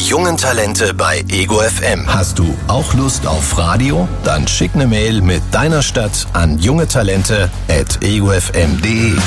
jungen Talente bei Ego FM. Hast du auch Lust auf Radio? Dann schick eine Mail mit deiner Stadt an jungetalente@egofm.de.